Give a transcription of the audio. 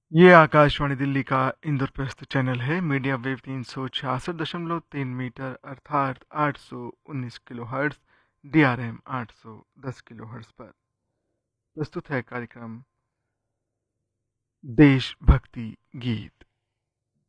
ये आकाशवाणी दिल्ली का इंद्रप्रस्थ चैनल है। मीडिया वेव 366.3 मीटर अर्थात 819 किलोहर्ट्ज़, DRM 810 किलोहर्ट्ज़ पर प्रस्तुत है कार्यक्रम देशभक्ति गीत।